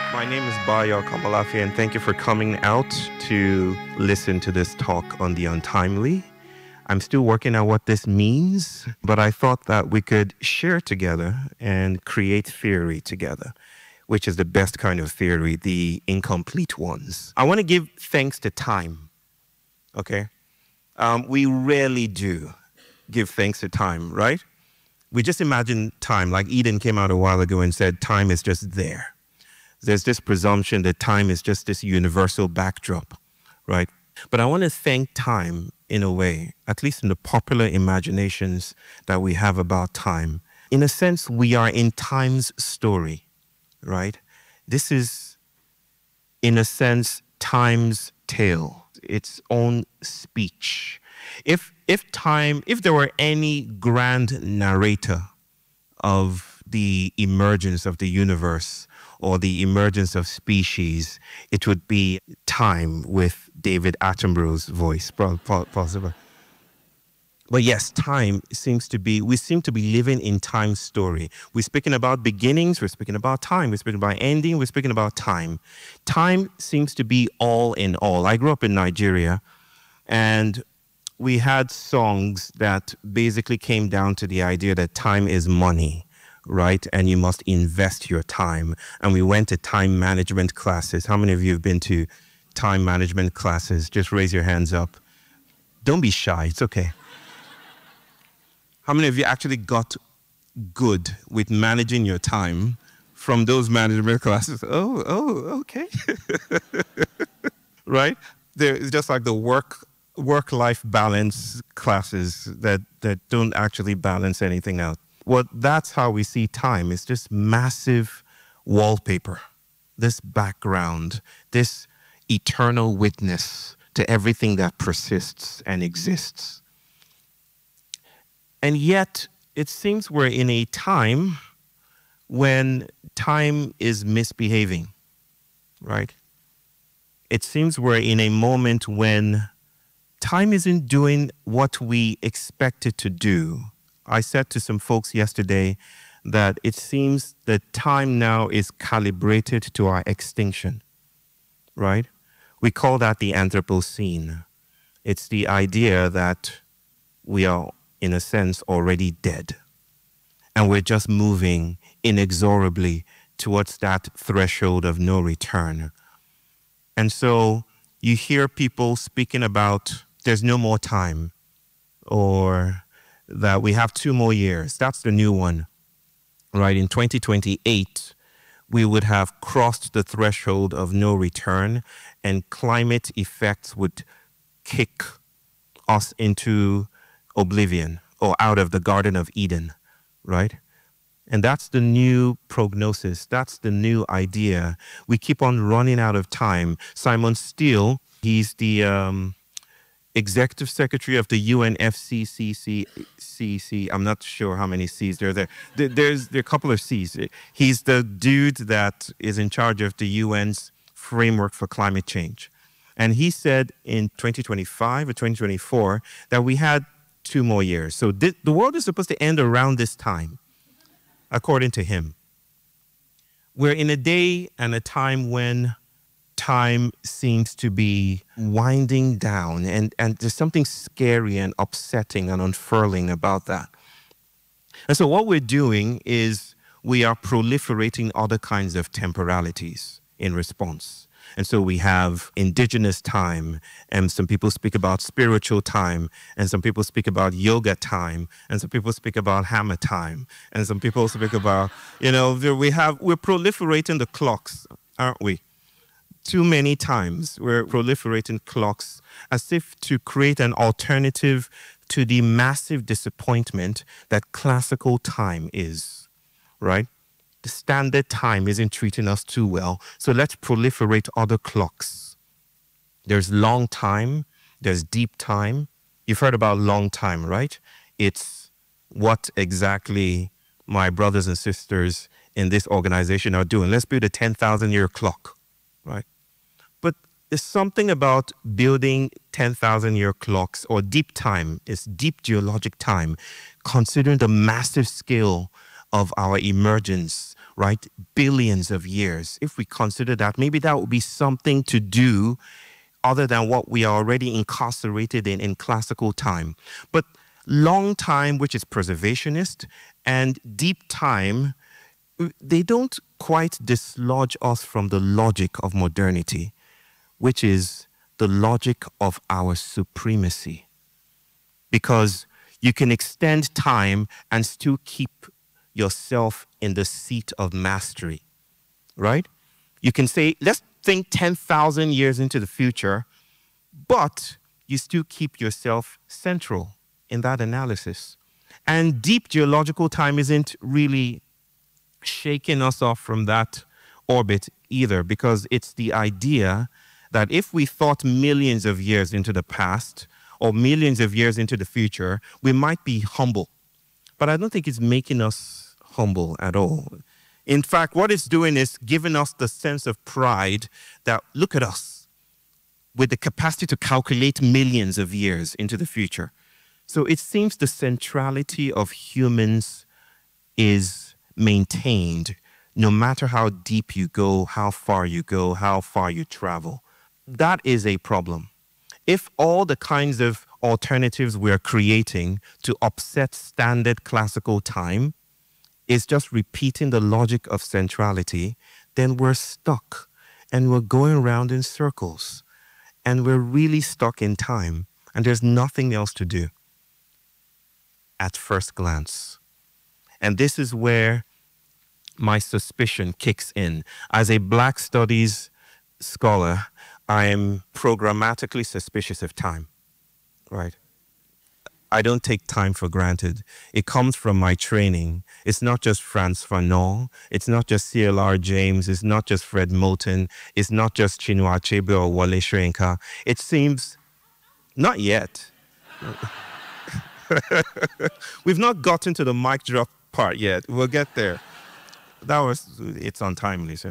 My name is Bayo Kamalafi, and thank you for coming out to listen to this talk on the untimely. I'm still working out what this means, but I thought that we could share together and create theory together, which is the best kind of theory, the incomplete ones. I want to give thanks to time, okay? We rarely do give thanks to time, right? We just imagine time, like Eden came out a while ago and said time is just there. There's this presumption that time is just this universal backdrop, right? But I want to thank time in a way, at least in the popular imaginations that we have about time. In a sense, we are in time's story, right? This is, in a sense, time's tale, its own speech. If there were any grand narrator of the emergence of the universe or the emergence of species, it would be time with David Attenborough's voice, possible. But yes, time we seem to be living in time's story. We're speaking about beginnings, we're speaking about time, we're speaking about ending, we're speaking about time. Time seems to be all in all. I grew up in Nigeria, and we had songs that basically came down to the idea that time is money, right? And you must invest your time. And we went to time management classes. How many of you have been to time management classes? Just raise your hands up. Don't be shy, it's okay. How many of you actually got good with managing your time from those management classes? Oh, okay. Right? It's just like the work-life balance classes that don't actually balance anything out. Well, that's how we see time. It's just massive wallpaper, this background, this eternal witness to everything that persists and exists. And yet, it seems we're in a time when time is misbehaving, right? It seems we're in a moment when time isn't doing what we expect it to do. I said to some folks yesterday that it seems that time now is calibrated to our extinction, right? We call that the Anthropocene. It's the idea that we are, in a sense, already dead. And we're just moving inexorably towards that threshold of no return. And so you hear people speaking about there's no more time, or that we have 2 more years. That's the new one, right? In 2028, we would have crossed the threshold of no return, and climate effects would kick us into oblivion or out of the Garden of Eden, right? And that's the new prognosis. That's the new idea. We keep on running out of time. Simon Steele, he's the Executive Secretary of the UNFCCC. I'm not sure how many C's there are there. There are a couple of C's. He's the dude that is in charge of the UN's framework for climate change. And he said in 2025 or 2024 that we had 2 more years. So the world is supposed to end around this time, according to him. We're in a day and a time when time seems to be winding down, and there's something scary and upsetting and unfurling about that. And so what we're doing is we are proliferating other kinds of temporalities in response. And so we have indigenous time, and some people speak about spiritual time, and some people speak about yoga time, and some people speak about hammer time, and some people speak about, we're proliferating the clocks, aren't we? Too many times we're proliferating clocks as if to create an alternative to the massive disappointment that classical time is, right? The standard time isn't treating us too well, so let's proliferate other clocks. There's long time, there's deep time. You've heard about long time, right? It's what exactly my brothers and sisters in this organization are doing. Let's build a 10,000-year clock, right? But there's something about building 10,000-year clocks, or deep time, it's deep geologic time, considering the massive scale of our emergence right? Billions of years. If we consider that, maybe that would be something to do other than what we are already incarcerated in classical time. But long time, which is preservationist, and deep time, they don't quite dislodge us from the logic of modernity, which is the logic of our supremacy. Because you can extend time and still keep yourself in the seat of mastery, right? You can say, let's think 10,000 years into the future, but you still keep yourself central in that analysis. And deep geological time isn't really shaking us off from that orbit either, because it's the idea that if we thought millions of years into the past or millions of years into the future, we might be humble. But I don't think it's making us humble at all. In fact, what it's doing is giving us the sense of pride that, look at us, with the capacity to calculate millions of years into the future. So it seems the centrality of humans is maintained no matter how deep you go, how far you go, how far you travel. That is a problem. If all the kinds of alternatives we're creating to upset standard classical time is just repeating the logic of centrality, then we're stuck and we're going around in circles and we're really stuck in time and there's nothing else to do at first glance. And this is where my suspicion kicks in. As a Black Studies scholar, I am programmatically suspicious of time, right? I don't take time for granted. It comes from my training. It's not just Frantz Fanon. It's not just C.L.R. James. It's not just Fred Moulton. It's not just Chinua Achebe or Wole Soyinka. It seems, not yet. We've not gotten to the mic drop part yet. We'll get there. It's untimely. So,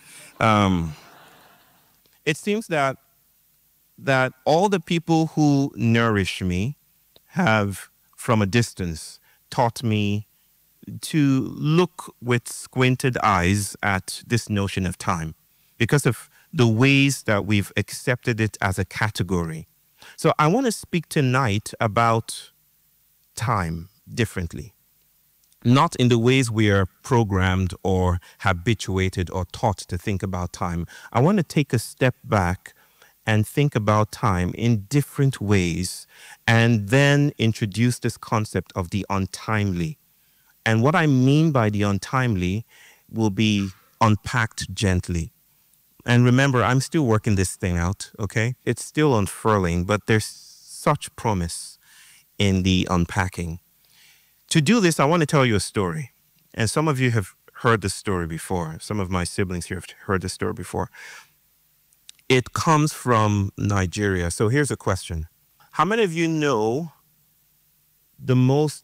it seems that all the people who nourish me have, from a distance, taught me to look with squinted eyes at this notion of time because of the ways that we've accepted it as a category. So I want to speak tonight about time differently. Not in the ways we are programmed or habituated or taught to think about time. I want to take a step back and think about time in different ways and then introduce this concept of the untimely. And what I mean by the untimely will be unpacked gently. And remember, I'm still working this thing out, okay? It's still unfurling, but there's such promise in the unpacking. To do this, I want to tell you a story. And some of you have heard this story before. Some of my siblings here have heard this story before. It comes from Nigeria. So here's a question. How many of you know the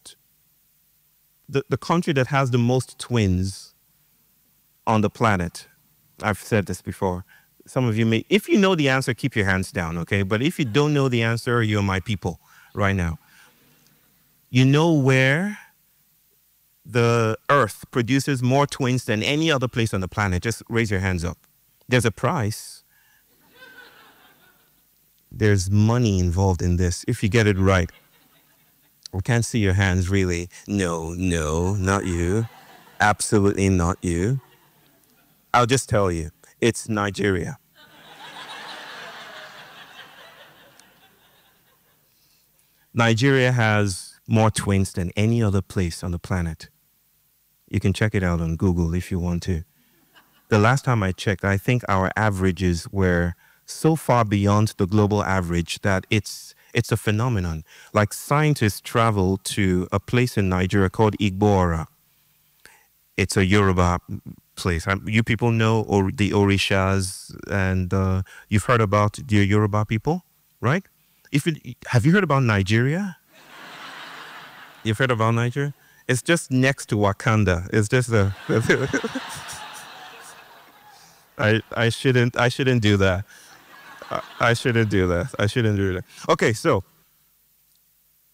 country that has the most twins on the planet? I've said this before. Some of you may, if you know the answer, keep your hands down, okay? But if you don't know the answer, you're my people right now. You know where the Earth produces more twins than any other place on the planet? Just raise your hands up. There's a price. There's money involved in this, if you get it right. I can't see your hands, really. No, not you. Absolutely not you. I'll just tell you, it's Nigeria. Nigeria has more twins than any other place on the planet. You can check it out on Google if you want to. The last time I checked, I think our averages were so far beyond the global average that it's a phenomenon. Like scientists travel to a place in Nigeria called Igbora. It's a Yoruba place. You people know the Orishas, and you've heard about the Yoruba people, right? Have you heard about Nigeria? You've heard about Nigeria? It's just next to Wakanda. It's just a... I shouldn't do that. I shouldn't do that. Okay, so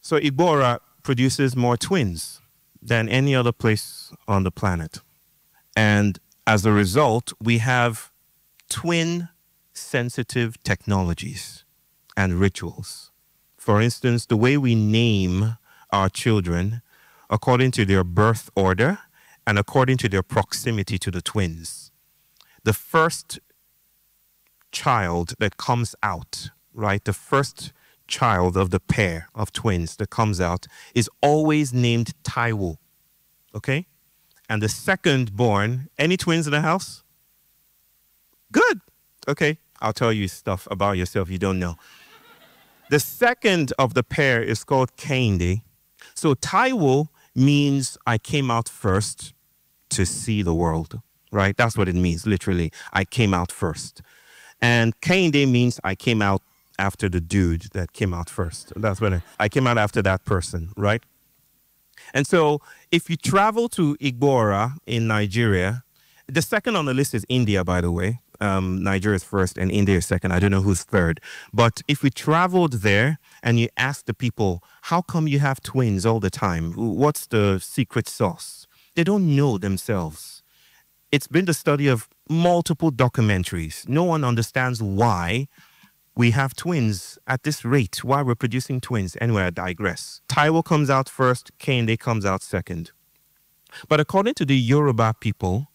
Igbora produces more twins than any other place on the planet. And as a result, we have twin sensitive technologies and rituals. For instance, the way we name our children according to their birth order and according to their proximity to the twins. The first child that comes out, right? The first child of the pair of twins that comes out is always named Taiwo, okay? And the second born, any twins in the house? Good. Okay, I'll tell you stuff about yourself you don't know. The second of the pair is called Kehinde. So Taiwo means I came out first to see the world, right? That's what it means, literally. I came out first. And Kehinde means I came out after the dude that came out first. That's what I came out after that person, right? And so if you travel to Igbora in Nigeria, the second on the list is India, by the way. Nigeria is first and India is second. I don't know who's third. But if we traveled there and you ask the people, how come you have twins all the time? What's the secret sauce? They don't know themselves. It's been the study of multiple documentaries. No one understands why we have twins at this rate, why we're producing twins. Anyway, I digress. Taiwo comes out first, Kehinde comes out second. But according to the Yoruba people,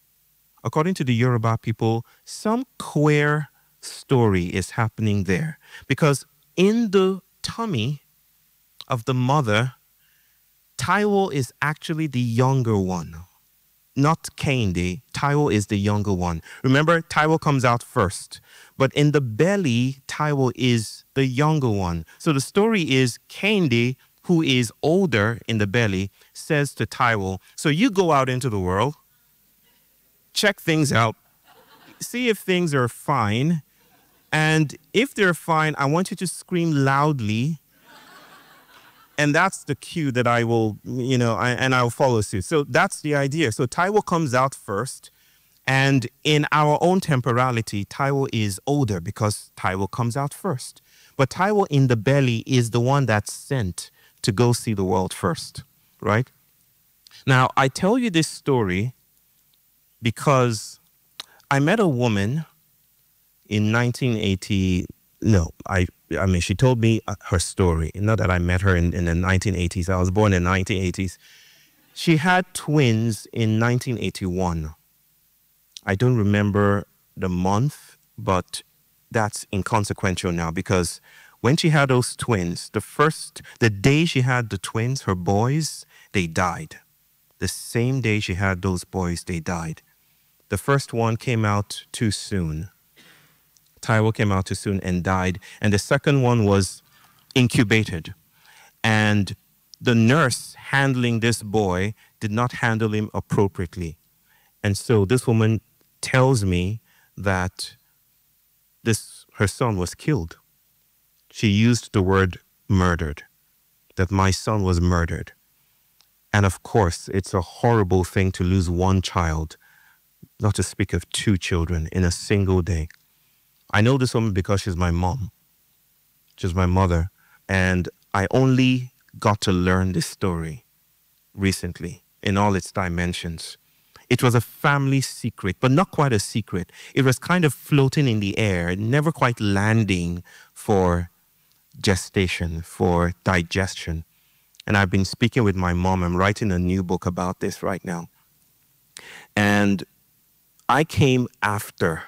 some queer story is happening there. Because in the tummy of the mother, Taiwo is actually the younger one. Not Kehinde. Taiwo is the younger one. Remember, Taiwo comes out first. But in the belly, Taiwo is the younger one. So the story is Kehinde, who is older in the belly, says to Taiwo, so you go out into the world, check things out, see if things are fine. And if they're fine, I want you to scream loudly. And that's the cue that I will, and I'll follow suit. So that's the idea. So Taiwo comes out first. And in our own temporality, Taiwo is older because Taiwo comes out first. But Taiwo in the belly is the one that's sent to go see the world first, right? Now, I tell you this story because I met a woman in 1980. No, I mean, she told me her story. Not that I met her in the 1980s. I was born in the 1980s. She had twins in 1981. I don't remember the month, but that's inconsequential now because when she had those twins, the day she had the twins, her boys, they died. The same day she had those boys, they died. The first one came out too soon. Taiwo came out too soon and died. And the second one was incubated. And the nurse handling this boy did not handle him appropriately. And so this woman tells me that her son was killed. She used the word murdered, that my son was murdered. And of course, it's a horrible thing to lose one child, not to speak of two children in a single day. I know this woman because she's my mom. She's my mother. And I only got to learn this story recently in all its dimensions. It was a family secret, but not quite a secret. It was kind of floating in the air, never quite landing for gestation, for digestion. And I've been speaking with my mom. I'm writing a new book about this right now. And I came after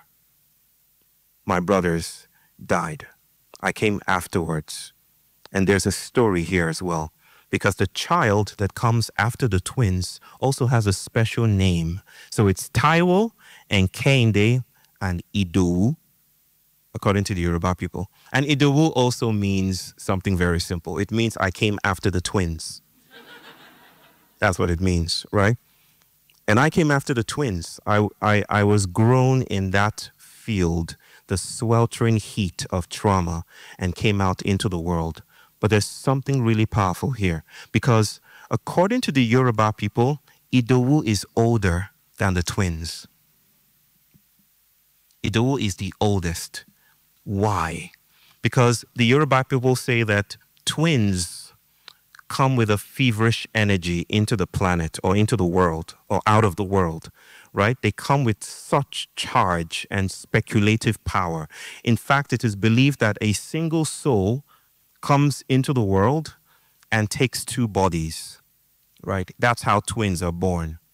my brothers died. I came afterwards. And there's a story here as well, because the child that comes after the twins also has a special name. So it's Taiwo and Kehinde and Idowu, according to the Yoruba people. And Idowu also means something very simple. It means I came after the twins. That's what it means, right? And I came after the twins. I was grown in that field, the sweltering heat of trauma, and came out into the world. But there's something really powerful here, because according to the Yoruba people, Idowu is older than the twins. Idowu is the oldest. Why? Because the Yoruba people say that twins come with a feverish energy into the planet or into the world or out of the world, right? They come with such charge and speculative power. In fact, it is believed that a single soul comes into the world and takes two bodies, right? That's how twins are born.